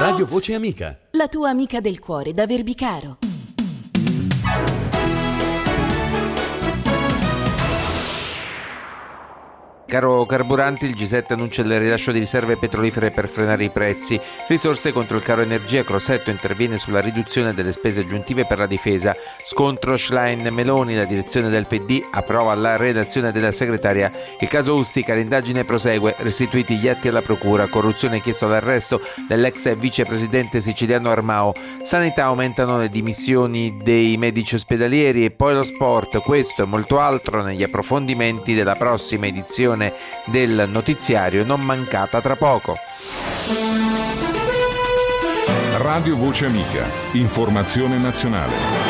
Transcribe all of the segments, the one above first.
Radio Voce Amica. La tua amica del cuore da Verbicaro. Caro carburanti, il G7 annuncia il rilascio di riserve petrolifere per frenare i prezzi. Risorse contro il caro energia. Crosetto interviene sulla riduzione delle spese aggiuntive per la difesa. Scontro Schlein-Meloni, la direzione del PD approva la redazione della segretaria. Il caso Ustica, l'indagine prosegue, restituiti gli atti alla procura. Corruzione, chiesto l'arresto dell'ex vicepresidente siciliano Armao. Sanità, aumentano le dimissioni dei medici ospedalieri. E poi lo sport, questo e molto altro negli approfondimenti della prossima edizione del notiziario, non mancata tra poco. Radio Voce Amica, informazione nazionale.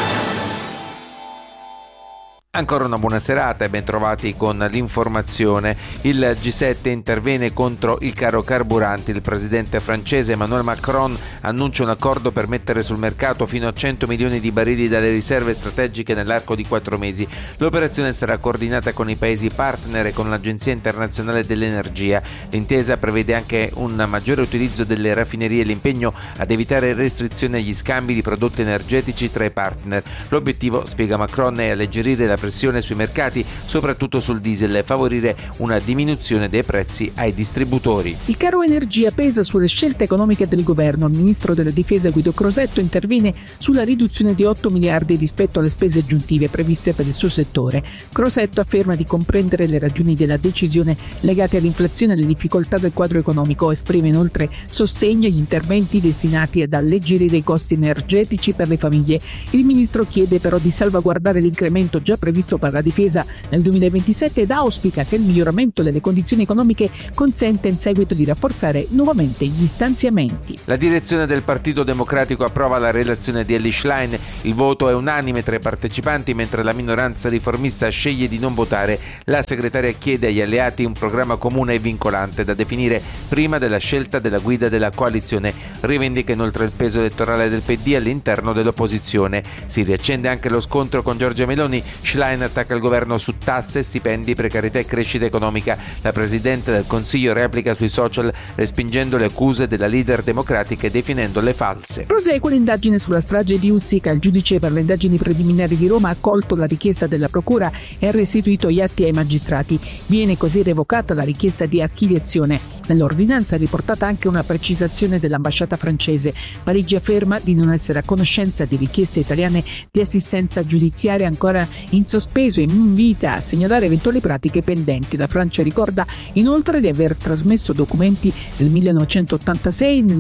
Ancora una buona serata e ben trovati con l'informazione. Il G7 interviene contro il caro carburanti. Il presidente francese Emmanuel Macron annuncia un accordo per mettere sul mercato fino a 100 milioni di barili dalle riserve strategiche nell'arco di 4 mesi. L'operazione sarà coordinata con i paesi partner e con l'Agenzia Internazionale dell'Energia. L'intesa prevede anche un maggiore utilizzo delle raffinerie e l'impegno ad evitare restrizioni agli scambi di prodotti energetici tra i partner. L'obiettivo, spiega Macron, è alleggerire la pressione sui mercati, soprattutto sul diesel, e favorire una diminuzione dei prezzi ai distributori. Il caro energia pesa sulle scelte economiche del governo. Il ministro della difesa Guido Crosetto interviene sulla riduzione di 8 miliardi rispetto alle spese aggiuntive previste per il suo settore. Crosetto afferma di comprendere le ragioni della decisione legate all'inflazione e alle difficoltà del quadro economico. Esprime inoltre sostegno agli interventi destinati ad alleggerire i costi energetici per le famiglie. Il ministro chiede però di salvaguardare l'incremento già previsto per la difesa nel 2027 ed auspica che il miglioramento delle condizioni economiche consenta in seguito di rafforzare nuovamente gli stanziamenti. La direzione del Partito Democratico approva la relazione di Elly Schlein. Il voto è unanime tra i partecipanti, mentre la minoranza riformista sceglie di non votare. La segretaria chiede agli alleati un programma comune e vincolante da definire prima della scelta della guida della coalizione. Rivendica inoltre il peso elettorale del PD all'interno dell'opposizione. Si riaccende anche lo scontro con Giorgia Meloni. Schlein attacca il governo su tasse, stipendi, precarietà e crescita economica. La Presidente del Consiglio replica sui social respingendo le accuse della leader democratica e definendole false. Prosegue l'indagine sulla strage di Ustica. Il giudice per le indagini preliminari di Roma ha accolto la richiesta della procura e ha restituito gli atti ai magistrati. Viene così revocata la richiesta di archiviazione. Nell'ordinanza è riportata anche una precisazione dell'ambasciata francese. Parigi afferma di non essere a conoscenza di richieste italiane di assistenza giudiziaria ancora in sospeso e invita a segnalare eventuali pratiche pendenti. La Francia ricorda inoltre di aver trasmesso documenti nel 1986 e nel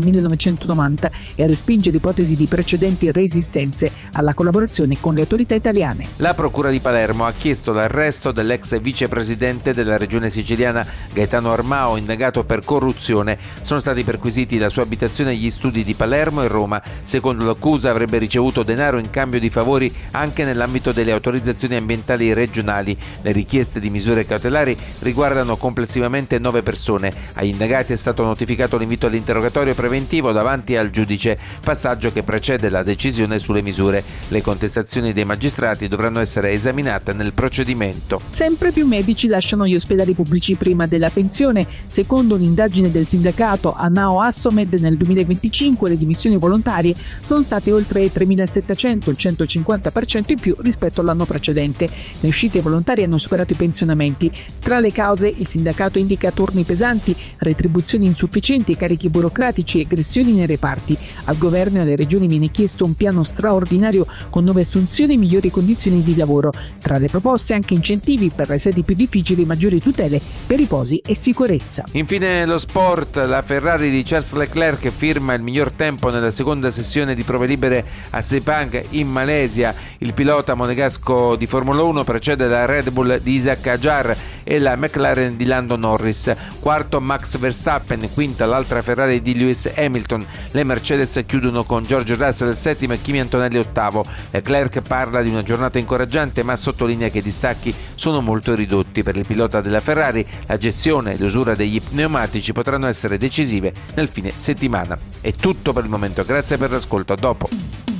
1990 e respinge l'ipotesi di precedenti resistenze alla collaborazione con le autorità italiane. La Procura di Palermo ha chiesto l'arresto dell'ex vicepresidente della regione siciliana Gaetano Armao, indagato per corruzione. Sono stati perquisiti la sua abitazione e gli studi di Palermo e Roma. Secondo l'accusa avrebbe ricevuto denaro in cambio di favori anche nell'ambito delle autorizzazioni ambientali regionali. Le richieste di misure cautelari riguardano complessivamente 9 persone. Agli indagati è stato notificato l'invito all'interrogatorio preventivo davanti al giudice, passaggio che precede la decisione sulle misure. Le contestazioni dei magistrati dovranno essere esaminate nel procedimento. Sempre più medici lasciano gli ospedali pubblici prima della pensione. Secondo un'indagine del sindacato Anao Assomed, nel 2025 le dimissioni volontarie sono state oltre 3.700, il 150% in più rispetto all'anno precedente. Le uscite volontarie hanno superato i pensionamenti. Tra le cause, il sindacato indica turni pesanti, retribuzioni insufficienti, carichi burocratici e aggressioni nei reparti. Al governo e alle regioni viene chiesto un piano straordinario con nuove assunzioni e migliori condizioni di lavoro. Tra le proposte anche incentivi per le sedi più difficili, maggiori tutele per riposi e sicurezza. Infine lo sport. La Ferrari di Charles Leclerc firma il miglior tempo nella seconda sessione di prove libere a Sepang in Malesia. Il pilota monegasco di Formula 1 precede la Red Bull di Isaac Hadjar e la McLaren di Lando Norris. Quarto Max Verstappen, quinta l'altra Ferrari di Lewis Hamilton. Le Mercedes chiudono con George Russell settimo e Kimi Antonelli ottavo. Leclerc parla di una giornata incoraggiante, ma sottolinea che i distacchi sono molto ridotti. Per il pilota della Ferrari la gestione e l'usura degli pneumatici potranno essere decisive nel fine settimana. È tutto per il momento, grazie per l'ascolto, a dopo.